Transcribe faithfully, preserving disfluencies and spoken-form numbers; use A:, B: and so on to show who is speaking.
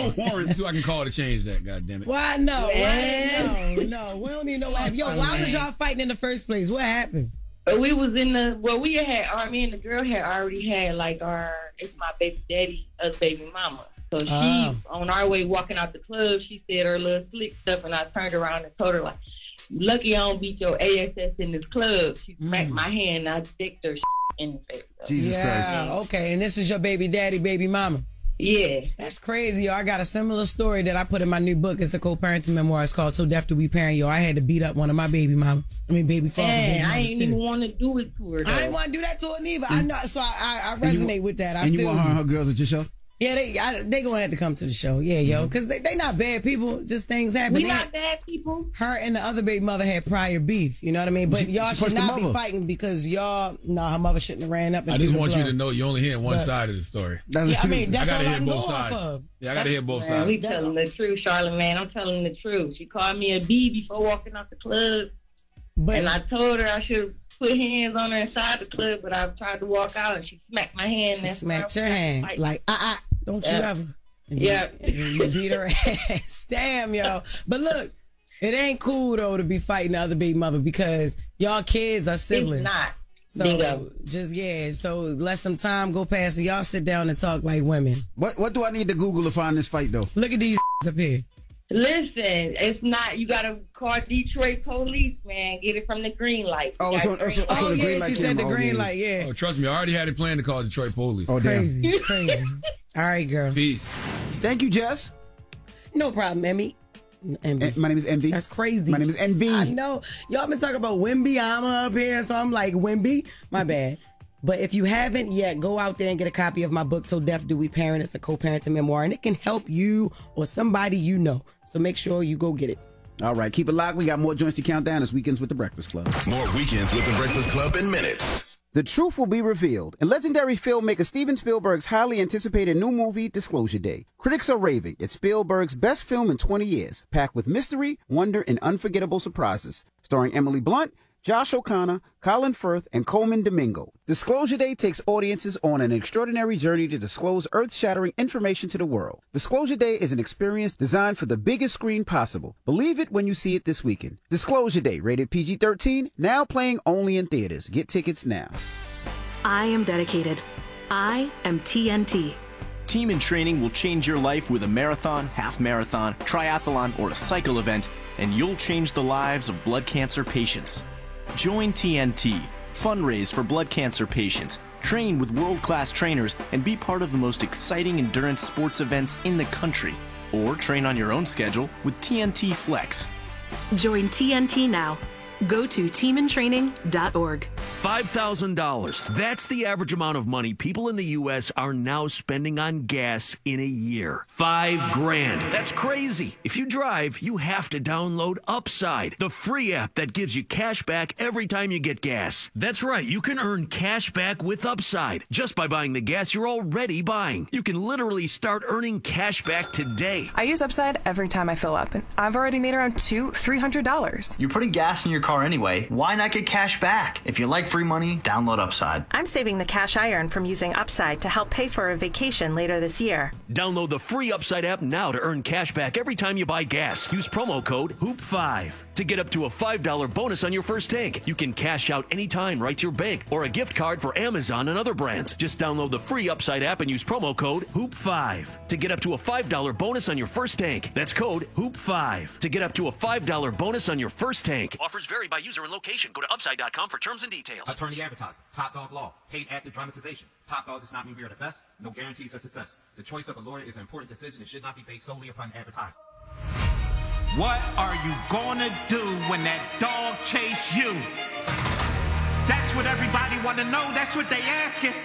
A: no warrant, so I can call to change that. God damn it!
B: Why no? Why no? No, we don't even know what happened. Yo, why was y'all fighting in the first place? What happened?
C: But we was in the well, we had our me and the girl had already had like our it's my baby daddy, us baby mama. So she
B: Oh.
C: on our way walking out the club, she said her little slick stuff, and I turned around and told her like, "Lucky I don't beat your A S S in this club." She smacked
B: Mm.
C: my hand, and I dicked her in the face. So.
D: Jesus
B: yeah,
D: Christ.
B: okay, and this is your baby daddy, baby mama.
C: Yeah,
B: That's crazy, yo. I got a similar story that I put in my new book. It's a co-parenting memoir. It's called So Deaf Do We Parent, yo. I had to beat up one of my baby mama. I mean, baby father.
C: man,
B: baby
C: I
B: mamas,
C: ain't
B: too.
C: even want to do it to her. Though.
B: I didn't want to do that to her neither. I know, so I, I, I
D: And you-
B: resonate with that. I
D: And you
B: feel
D: want her and her girls at your show?
B: Yeah, they I, they gonna have to come to the show. Yeah, yo, because they they not bad people. Just things happen.
C: We
B: They-
C: not bad people.
B: her and the other baby mother had prior beef. You know what I mean? But
D: She-
B: y'all
D: she
B: should
D: pushed the
B: not be
D: mother.
B: fighting because y'all. No, her mother shouldn't have ran up. And
A: I
B: threw
A: just
B: the
A: want you
B: blow.
A: to know you only hearing one
B: But-
A: side of the story.
D: That's-
B: Yeah, I mean that's
A: I
B: all
A: gotta
B: I
A: hear
B: can go
A: both
B: off
A: sides.
B: of.
A: Yeah, I gotta hear both
C: Man,
A: sides.
C: we
B: That's
C: telling the truth, Charlamagne. I'm telling the truth. She called me a B before walking out the club,
B: But
C: and I told her I should put hands on her inside the club, but I tried to walk out, and she smacked my hand.
B: she
C: and
B: smacked your hand
C: Like,
B: like ah ah. Don't you
C: Yeah.
B: ever? And
C: Yeah.
B: You, you beat her ass. Damn, yo. But look, it ain't cool though to be fighting the other baby mother because y'all kids are siblings.
C: It's not.
B: So
C: Bingo.
B: just yeah. So let some time go past and y'all sit down and talk like women.
D: What What do I need to Google to find this fight, though?
B: Look at these up here.
C: Listen, it's not. You gotta call Detroit police, man. Get it from the green light.
D: Oh,
C: You
D: it's
C: got
D: on-
C: green
D: it's on-
C: light.
D: it's on
B: Oh
D: the
B: yeah,
D: green light
B: she said the
D: camera. Oh,
B: green
D: yeah.
B: light. Yeah.
A: Oh, trust me, I already had it planned to call Detroit police.
D: Oh, damn.
B: Crazy, crazy. All right, girl.
A: Peace.
D: Thank you, Jess.
B: No problem, Emmy. Envy.
D: Eh, My name is Envy.
B: That's crazy.
D: My name is Envy.
B: I know. Y'all been talking about Wimby. I'm up here, so I'm like, Wimby? My bad. But if you haven't yet, go out there and get a copy of my book, So Deaf Do We Parent. It's a co-parenting memoir, and it can help you or somebody you know. So make sure you go get it.
D: All right, keep it locked. We got more joints to count down. It's Weekends with the Breakfast Club.
E: More Weekends with the Breakfast Club in minutes.
D: The truth will be revealed in legendary filmmaker Steven Spielberg's highly anticipated new movie, Disclosure Day. Critics are raving. It's Spielberg's best film in twenty years, packed with mystery, wonder, and unforgettable surprises. Starring Emily Blunt, Josh O'Connor, Colin Firth, and Coleman Domingo. Disclosure Day takes audiences on an extraordinary journey to disclose earth-shattering information to the world. Disclosure Day is an experience designed for the biggest screen possible. Believe it when you see it this weekend. Disclosure Day, rated P G thirteen, now playing only in theaters. Get tickets now.
F: I am dedicated. I am T N T.
G: Team in Training will change your life with a marathon, half marathon, triathlon, or a cycle event, and you'll change the lives of blood cancer patients. Join T N T, fundraise for blood cancer patients, train with world-class trainers, and be part of the most exciting endurance sports events in the country. Or train on your own schedule with T N T Flex.
F: Join T N T now. Go to team in training dot org.
H: five thousand dollars. That's the average amount of money people in the U S are now spending on gas in a year. Five grand. That's crazy. If you drive, you have to download Upside, the free app that gives you cash back every time you get gas. That's right. You can earn cash back with Upside just by buying the gas you're already buying. You can literally start earning cash back today.
I: I use Upside every time I fill up, and I've already made around two, three hundred dollars.
J: You're putting gas in your car anyway. Why not get cash back? If you like free money, download Upside.
K: I'm saving the cash I earn from using Upside to help pay for a vacation later this year.
H: Download the free Upside app now to earn cash back every time you buy gas. Use promo code hoop five to get up to a five dollar bonus on your first tank. You can cash out anytime right to your bank or a gift card for Amazon and other brands. Just download the free Upside app and use promo code hoop five to get up to a five dollar bonus on your first tank. That's code hoop five to get up to a five dollar bonus on your first tank. Offers vary by user and location. Go to upside dot com for terms and details.
L: Attorney advertising. Top Dog Law. Paid active dramatization. Top Dog does not mean we are the best. No guarantees of success. The choice of a lawyer is an important decision and should not be based solely upon advertising.
M: What are you gonna do when that dog chase you? That's what everybody wanna know. That's what they asking.